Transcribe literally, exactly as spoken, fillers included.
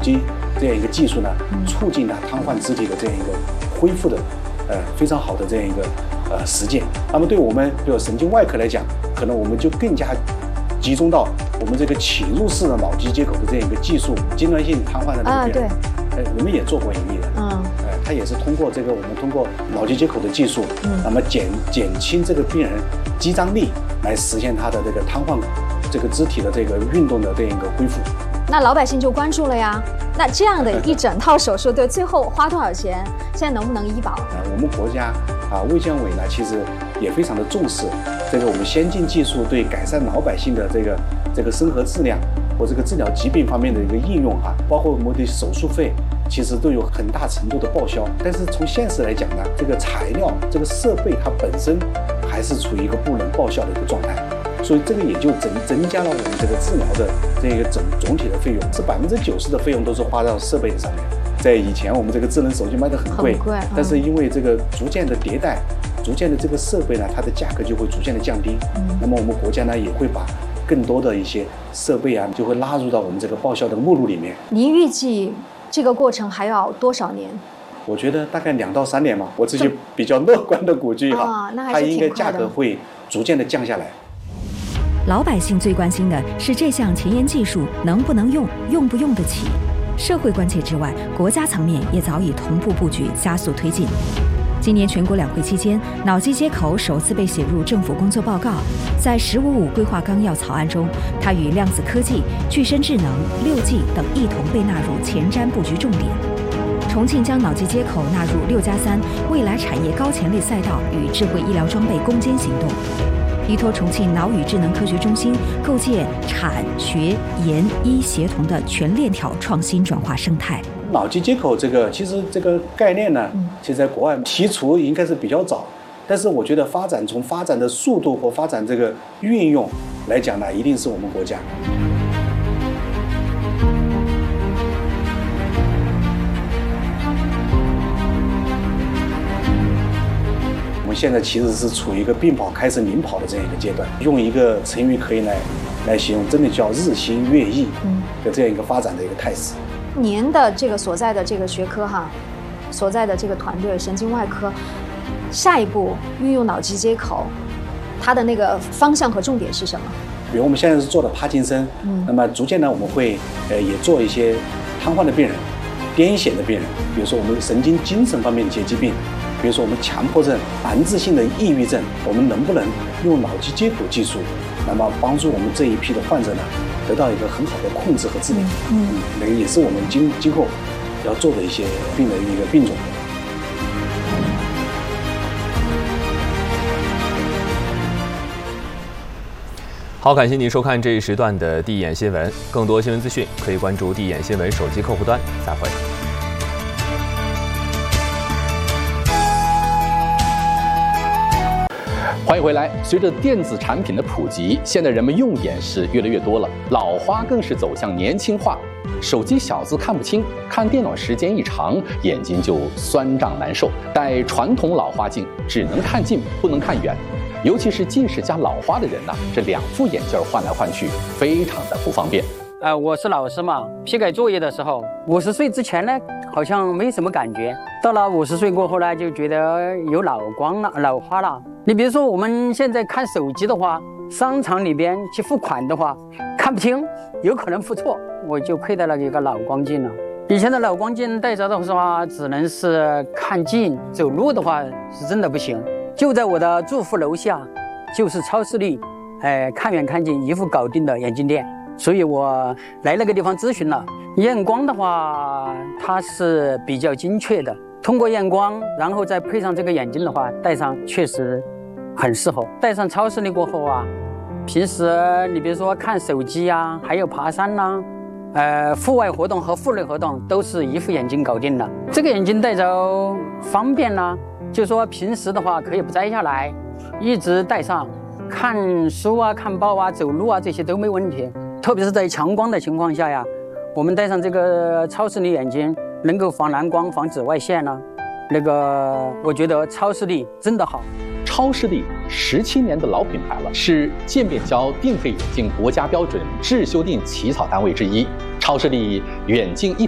机这样一个技术呢，促进了瘫痪肢体的这样一个恢复的，呃，非常好的这样一个呃实践。那么对我们比如神经外科来讲，可能我们就更加集中到我们这个侵入式的脑机接口的这样一个技术，痉挛性瘫痪的这个病人，呃、啊，我们也做过一例的，嗯，呃，他也是通过这个我们通过脑机接口的技术，嗯，那么减减轻这个病人肌张力，来实现他的这个瘫痪这个肢体的这个运动的这样一个恢复。 那老百姓就关注了呀。那这样的一整套手术，对，最后花多少钱？现在能不能医保？ 呃，我们国家啊，卫健委呢，其实也非常的重视这个我们先进技术对改善老百姓的这个这个生活质量或这个治疗疾病方面的一个应用啊，包括我们的手术费，其实都有很大程度的报销。但是从现实来讲呢，这个材料、这个设备它本身还是处于一个不能报销的一个状态。所以这个也就增增加了我们这个治疗的这个总总体的费用，是百分之九十的费用都是花到设备上面。在以前我们这个智能手机卖得很贵， 很贵，嗯、 但是因为这个逐渐的迭代，逐渐的这个设备呢，它的价格就会逐渐的降低。嗯、那么我们国家呢也会把更多的一些设备啊，就会纳入到我们这个报销的目录里面。 您预计这个过程还要多少年？ 我觉得大概两到三年嘛，我自己比较乐观的估计哈， 啊、那还它是挺快的。 应该价格会逐渐的降下来。 老百姓最关心的是这项前沿技术能不能用，用不用得起。社会关切之外，国家层面也早已同步布局，加速推进。今年全国两会期间，脑机接口首次被写入政府工作报告。在“十五五”规划纲要草案中，它与量子科技、具身智能、六 G 等一同被纳入前瞻布局重点。重庆将脑机接口纳入六加三未来产业高潜力赛道与智慧医疗装备攻坚行动。依托重庆脑与智能科学中心，构建产学研医协同的全链条创新转化生态。 脑机接口这个，其实这个概念呢，其实在国外提出应该是比较早，但是我觉得发展从发展的速度和发展这个运用来讲呢，一定是我们国家。我们现在其实是处于一个并跑开始领跑的这样一个阶段，用一个成语可以来来形容，真的叫日新月异的这样一个发展的一个态势。 您的这个所在的这个学科哈，所在的这个团队神经外科，下一步运用脑机接口，它的那个方向和重点是什么？ 比如我们现在是做的帕金森，嗯，那么逐渐呢，我们会呃也做一些瘫痪的病人、癫痫的病人，比如说我们神经精神方面的一些疾病。比如说我们强迫症、难治性的抑郁症，我们能不能用脑机接口技术，那么帮助我们这一批的患者呢，得到一个很好的控制和治疗？嗯，那个也是我们今今后要做的一些病的一个病种。 好，感谢您收看这一时段的第一眼新闻，更多新闻资讯可以关注第一眼新闻手机客户端。再会。 欢迎回来。随着电子产品的普及，现在人们用眼是越来越多了，老花更是走向年轻化。手机小字看不清，看电脑时间一长，眼睛就酸胀难受。戴传统老花镜只能看近，不能看远。尤其是近视加老花的人呐、啊，这两副眼镜换来换去，非常的不方便。 呃，我是老师嘛，批改作业的时候，五十岁之前呢，好像没什么感觉，到了五十岁过后呢，就觉得有老光了、老花了。你比如说我们现在看手机的话，商场里边去付款的话，看不清，有可能付错，我就佩戴了一个老光镜了。以前的老光镜戴着的话，只能是看近，走路的话是真的不行。就在我的住户楼下，就是超视力，哎，看远看近一副搞定的眼镜店。所以我来那个地方咨询了，验光的话，它是比较精确的。通过验光，然后再配上这个眼镜的话，戴上确实很适合。戴上超视力过后啊，平时你比如说看手机啊，还有爬山呐、啊，呃，户外活动和户内活动都是一副眼镜搞定的。这个眼镜戴着方便啦、啊，就说平时的话可以不摘下来，一直戴上，看书啊、看报啊、走路啊这些都没问题。特别是在强光的情况下呀，我们戴上这个超视力眼镜，能够防蓝光、防紫外线呢、啊。那个，我觉得超视力真的好。 超视力十七年的老品牌了，是渐变焦定配眼镜国家标准质修订起草单位之一。超视力远近一